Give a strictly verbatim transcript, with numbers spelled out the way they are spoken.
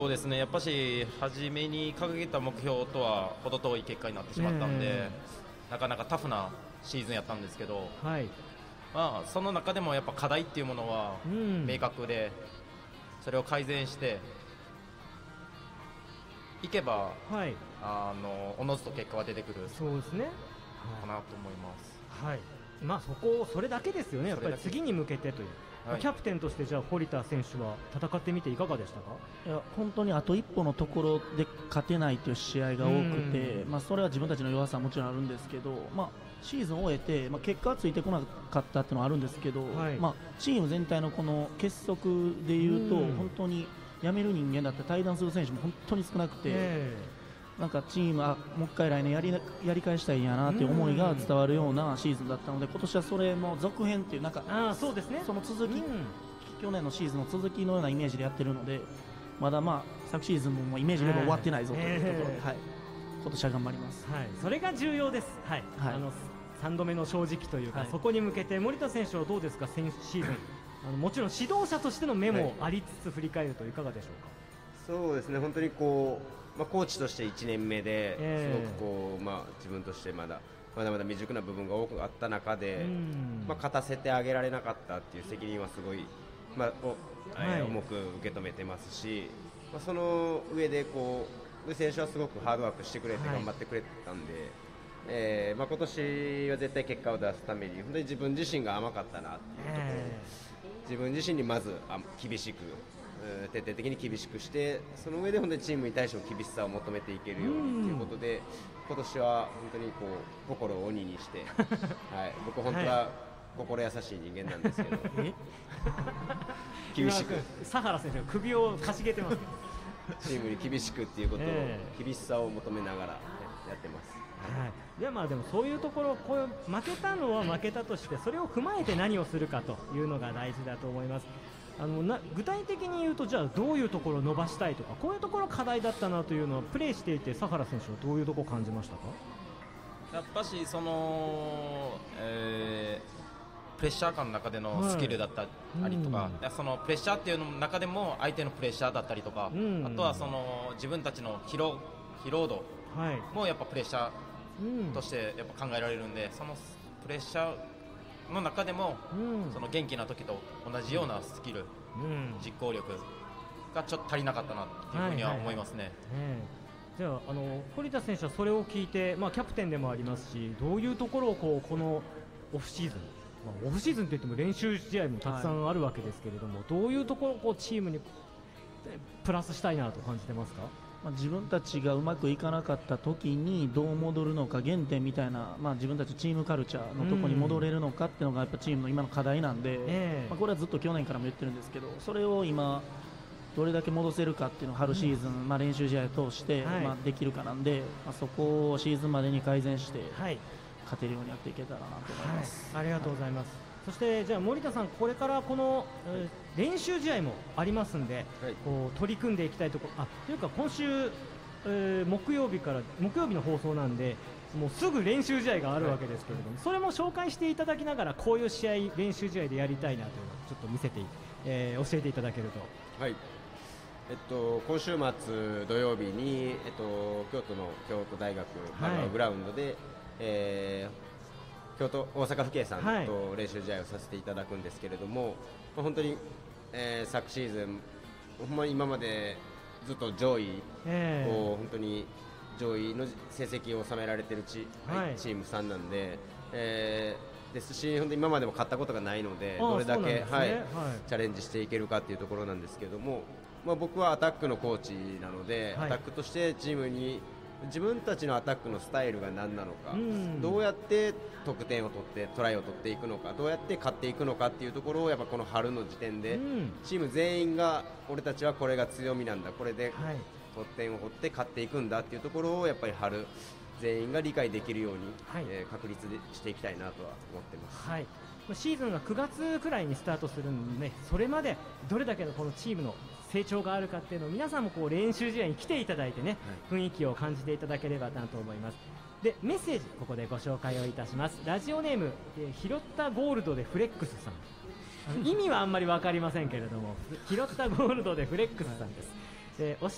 そうですね、やっぱし初めに掲げた目標とは程遠い結果になってしまったんで、 えなかなかタフなシーズンやったんですけど、 はい、 まあ、その中でもやっぱ課題っていうものはうん明確で、それを改善していけば、 はい、 あのおのずと結果は出てくるそうですね。 かなと思います。 はい、まあ、そこそれだけですよね、やっぱりそれだけ次に向けてという、 はいキャプテンとしてじゃあ堀田選手は戦ってみていかがでしたか？ いや本当にあと一歩のところで勝てないという試合が多くて、まあ、それは自分たちの弱さはもちろんあるんですけど、まあ、シーズンを終えて、まあ、結果はついてこなかったっていうのはあるんですけど、 はいまあ、チーム全体のこの結束でいうと、 うん本当に辞める人間だって退団する選手も本当に少なくて、 えなんかチームはもう一回来年やりやり返したいんやなという思いが伝わるようなシーズンだったので、今年はそれの続編っていうなんかああそうですね、 その続き、 うん去年のシーズンの続きのようなイメージでやってるので、まだまあ昨シーズンももうイメージでも終わってないぞというところで、 ええはい、今年は頑張ります。 はい、それが重要です、はいはいあのさんどめの正直というか、 はいそこに向けて森田選手はどうですか、先シーズンあのもちろん指導者としての目もありつつ振り返るといかがでしょうか？ そうですね、本当にこう、まあ、コーチとしていちねんめで、 ええすごくこう、まあ、自分としてまだまだまだ未熟な部分が多くあった中で、 うんまあ、勝たせてあげられなかったっていう責任はすごい、まあおえーはい重く受け止めてますし、まあ、その上でこう宇選手はすごくハードワークしてくれてはい頑張ってくれたんで、えーまあ、今年は絶対結果を出すために本当に自分自身が甘かったなっていうところ、 え自分自身にまずあ厳しく、うん徹底的に厳しくして、その上で本当にチームに対しても厳しさを求めていけるようにということで、今年は本当にこう心を鬼にして、はい、僕、本当は心優しい人間なんですけど、厳しく今佐原選手が首をかしげてますけどチームに厳しくっていうことを、 え厳しさを求めながら、ねやってます。 はい、でまあでもそういうところこう負けたのは負けたとしてそれを踏まえて何をするかというのが大事だと思います。あのな具体的に言うとじゃあどういうところを伸ばしたいとかこういうところ課題だったなというのはプレーしていて佐原選手はどういうところを感じましたか？ やっぱしその、えープレッシャー感の中でのスキルだったりとか、 はいうんいやそのプレッシャーっていうの中でも相手のプレッシャーだったりとか、 うんあとはその自分たちの疲労疲労度はい、 もやっぱプレッシャうんーとしてやっぱ考えられるんで、そのプレッシャーの中でも、 うんその元気な時と同じようなスキル、 うん実行力がちょっと足りなかったなっていうふうには思いますね。 ええじゃあ、あの堀田選手はそれを聞いて、まあ、キャプテンでもありますしどういうところをこうこのオフシーズン、まあ、オフシーズンといっても練習試合もたくさんあるわけですけれども、どういうところをこうチームにえプラスしたいなと感じてますか？ まあ、自分たちがうまくいかなかった時にどう戻るのか原点みたいな、まあ、自分たちチームカルチャーのところに戻れるのかっていうのがやっぱチームの今の課題なんで、 ええまあ、これはずっと去年からも言ってるんですけどそれを今どれだけ戻せるかっていうのを春シーズン、まあ、練習試合を通して、 はいまあ、できるかなんで、まあ、そこをシーズンまでに改善してはい、 勝てるようにやっていけたらなと思います。 はい、ありがとうございます、そしてじゃあ森田さんこれからこの、えー練習試合もありますんで、 はいこう取り組んでいきたいところあというか今週、えー木曜日から木曜日の放送なんでもうすぐ練習試合があるわけですけれども、それも紹介していただきながらこういう試合練習試合でやりたいなというのをちょっと見せて、えー教えていただけると。 はい、えっと、今週末土曜日に、えっと、京都の京都大学はいグラウンドで、えー京都大阪府警さんはいと練習試合をさせていただくんですけれども、まあ本当に、えー昨シーズンほんまに今までずっと上位えーこう本当に上位の成績を収められているチ,、 はいチームさんなんで、えーですし本当に今までも勝ったことがないのであーどれだけ、 そうなんですねはいはいチャレンジしていけるかっていうところなんですけれども、まあ、僕はアタックのコーチなので、 はいアタックとしてチームに自分たちのアタックのスタイルが何なのか、 うんどうやって得点を取ってトライを取っていくのかどうやって勝っていくのかっていうところをやっぱこの春の時点で、 うんチーム全員が俺たちはこれが強みなんだこれではい得点を取って勝っていくんだっていうところをやっぱり春全員が理解できるように、 はいえー確立でしていきたいなとは思ってます。 はい、シーズンがくがつくらいにスタートするんで、それまでどれだけのこのチームの成長があるかっていうのを皆さんもこう練習試合に来ていただいてね、雰囲気を感じていただければなと思います。でメッセージここでご紹介をいたします。ラジオネーム、えー拾ったゴールドでフレックスさん、あの意味はあんまり分かりませんけれども拾ったゴールドでフレックスさんです。で押